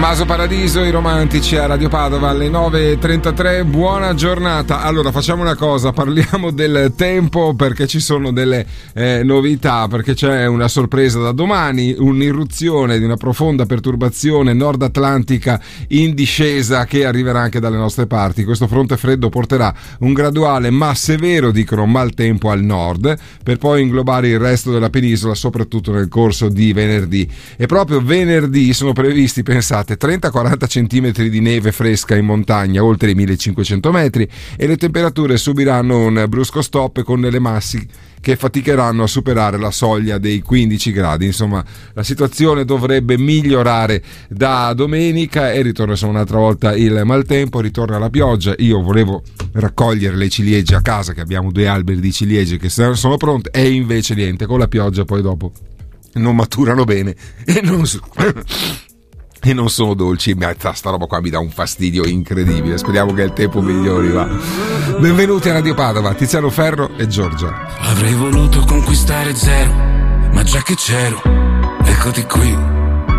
Tommaso Paradiso, i romantici a Radio Padova alle 9.33. Buona giornata. Allora facciamo una cosa, parliamo del tempo perché ci sono delle novità, perché c'è una sorpresa da domani, un'irruzione di una profonda perturbazione nord atlantica in discesa che arriverà anche dalle nostre parti. Questo fronte freddo porterà un graduale ma severo, dicono, maltempo al nord, per poi inglobare il resto della penisola, soprattutto nel corso di venerdì. E proprio venerdì sono previsti, pensate, 30-40 centimetri di neve fresca in montagna oltre i 1500 metri, e le temperature subiranno un brusco stop con le massi che faticheranno a superare la soglia dei 15 gradi. Insomma, la situazione dovrebbe migliorare da domenica e ritorna un'altra volta il maltempo, ritorna la pioggia. Io volevo raccogliere le ciliegie a casa, che abbiamo 2 alberi di ciliegie che sono pronte, e invece niente, con la pioggia poi dopo non maturano bene e non sono dolci. Sta roba qua mi dà un fastidio incredibile. Speriamo che il tempo migliori, va. Benvenuti a Radio Padova, Tiziano Ferro e Giorgia. Avrei voluto conquistare zero, ma già che c'ero, eccoti qui.